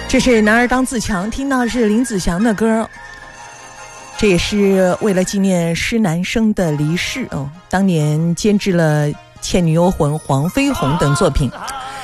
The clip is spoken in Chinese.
这是男儿当自强，听到是林子祥的歌，这也是为了纪念施南生的离世哦。当年监制了《倩女幽魂》《黄飞鸿》等作品，